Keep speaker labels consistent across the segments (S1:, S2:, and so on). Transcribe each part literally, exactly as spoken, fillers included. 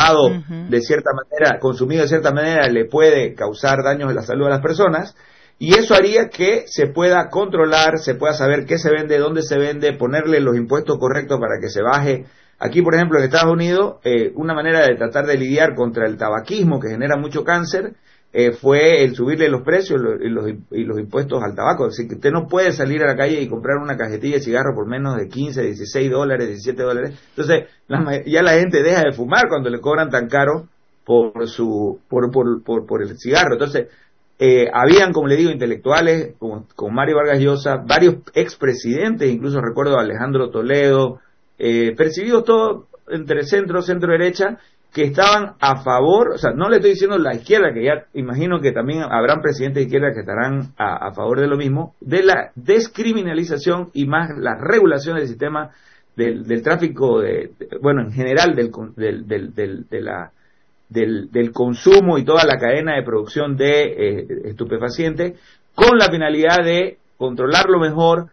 S1: fumado
S2: Uh-huh.
S1: de cierta manera, consumido de cierta manera, le puede causar daños en la salud a las personas, y eso haría que se pueda controlar, se pueda saber qué se vende, dónde se vende, ponerle los impuestos correctos para que se baje. Aquí, por ejemplo, en Estados Unidos, eh, una manera de tratar de lidiar contra el tabaquismo, que genera mucho cáncer, eh, fue el subirle los precios y los, y los impuestos al tabaco. Es decir, que usted no puede salir a la calle y comprar una cajetilla de cigarro por menos de quince, dieciséis dólares, diecisiete dólares. Entonces, la, ya la gente deja de fumar cuando le cobran tan caro por su por por por, por el cigarro. Entonces, eh, habían, como le digo, intelectuales como, como Mario Vargas Llosa, varios expresidentes, incluso recuerdo a Alejandro Toledo, eh, percibidos todos entre centro, centro derecha, que estaban a favor, o sea, no le estoy diciendo la izquierda, que ya imagino que también habrán presidentes de izquierda que estarán a, a favor de lo mismo, de la descriminalización y más la regulación del sistema del, del tráfico, de, de, bueno, en general del, del, del, del, de la, del, del consumo y toda la cadena de producción de eh, estupefacientes, con la finalidad de controlarlo mejor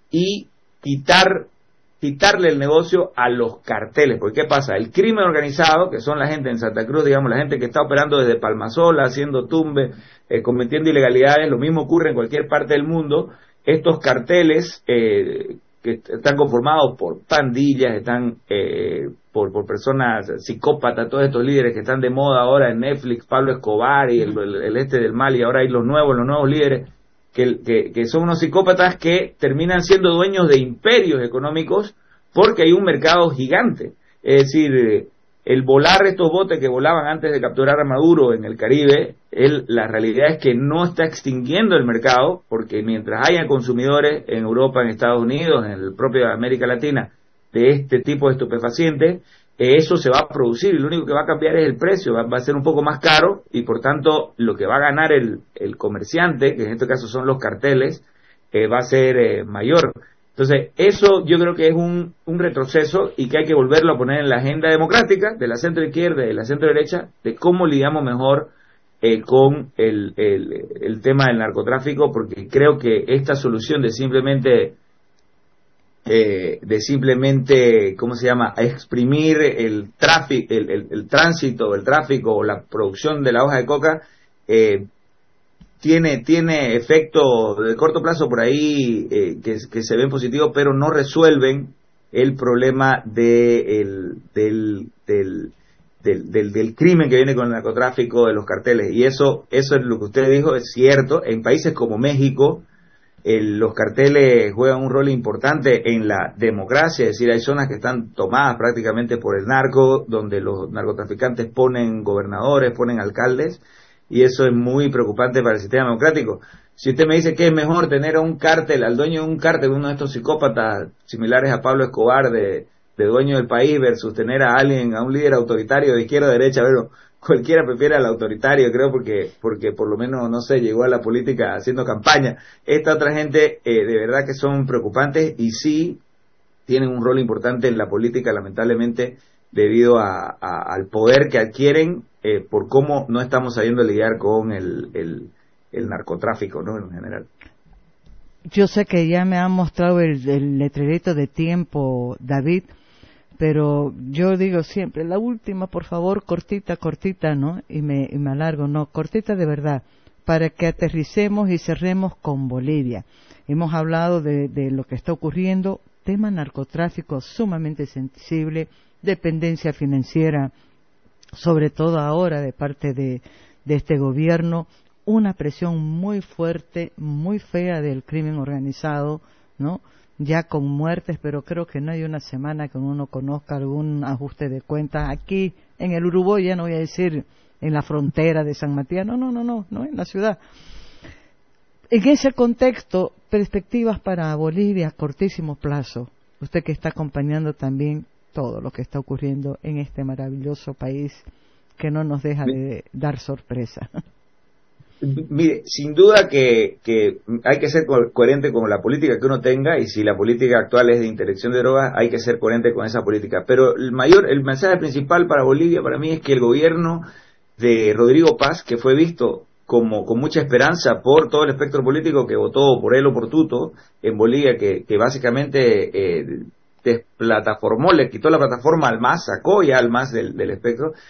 S1: y quitar quitarle el negocio a los carteles, porque ¿qué pasa? El crimen organizado, que son la gente en Santa Cruz, digamos, la gente que está operando desde Palmasola, haciendo tumbe, eh, cometiendo ilegalidades, lo mismo ocurre en cualquier parte del mundo. Estos carteles eh, que están conformados por pandillas, están eh, por, por personas psicópatas, todos estos líderes que están de moda ahora en Netflix, Pablo Escobar y el, el, el este del mal, y ahora hay los nuevos, los nuevos líderes, Que, que, que son unos psicópatas que terminan siendo dueños de imperios económicos porque hay un mercado gigante. Es decir, el volar estos botes que volaban antes de capturar a Maduro en el Caribe, él, la realidad es que no está extinguiendo el mercado, porque mientras haya consumidores en Europa, en Estados Unidos, en el propio América Latina, de este tipo de estupefacientes, eso se va a producir, y lo único que va a cambiar es el precio, va, va a ser un poco más caro, y por tanto lo que va a ganar el, el comerciante, que en este caso son los carteles, eh, va a ser eh, mayor. Entonces, eso yo creo que es un, un retroceso y que hay que volverlo a poner en la agenda democrática de la centro izquierda y de la centro derecha, de cómo lidiamos mejor eh, con el, el, el tema del narcotráfico, porque creo que esta solución de simplemente Eh, de simplemente, ¿cómo se llama?, exprimir el tráfico, el, el, el tránsito, el tráfico o la producción de la hoja de coca, eh, tiene tiene efecto de corto plazo por ahí eh, que, que se ven positivos, pero no resuelven el problema de el, del, del, del, del, del crimen que viene con el narcotráfico, de los carteles. Y eso, eso es lo que usted dijo, es cierto. En países como México, El, los carteles juegan un rol importante en la democracia, es decir, hay zonas que están tomadas prácticamente por el narco, donde los narcotraficantes ponen gobernadores, ponen alcaldes, y eso es muy preocupante para el sistema democrático. Si usted me dice que es mejor tener a un cártel, al dueño de un cártel, uno de estos psicópatas similares a Pablo Escobar, de, de dueño del país, versus tener a alguien, a un líder autoritario de izquierda o derecha, bueno, cualquiera prefiere al autoritario, creo, porque porque por lo menos, no sé, llegó a la política haciendo campaña. Esta otra gente, eh, de verdad que son preocupantes y sí tienen un rol importante en la política, lamentablemente, debido a, a, al poder que adquieren eh, por cómo no estamos sabiendo lidiar con el, el, el narcotráfico, ¿no?, en general.
S2: Yo sé que ya me han mostrado el, el letrerito de tiempo, David, pero yo digo siempre, la última, por favor, cortita, cortita, ¿no? Y me, y me alargo, no, cortita de verdad, para que aterricemos y cerremos con Bolivia. Hemos hablado de, de lo que está ocurriendo, tema narcotráfico sumamente sensible, dependencia financiera, sobre todo ahora de parte de, de este gobierno, una presión muy fuerte, muy fea del crimen organizado, ¿no?, ya con muertes, pero creo que no hay una semana que uno conozca algún ajuste de cuentas. Aquí en el Uruguay, ya no voy a decir en la frontera de San Matías, no, no, no, no, no en la ciudad. En ese contexto, perspectivas para Bolivia a cortísimo plazo, usted que está acompañando también todo lo que está ocurriendo en este maravilloso país que no nos deja de dar sorpresa.
S1: Mire, sin duda que, que hay que ser co- coherente con la política que uno tenga, y si la política actual es de interdicción de drogas, hay que ser coherente con esa política. Pero el mayor, el mensaje principal para Bolivia, para mí, es que el gobierno de Rodrigo Paz, que fue visto como con mucha esperanza por todo el espectro político que votó por él o por Tuto en Bolivia, que, que básicamente eh, desplataformó, le quitó la plataforma al MAS, sacó ya al MAS del, del espectro,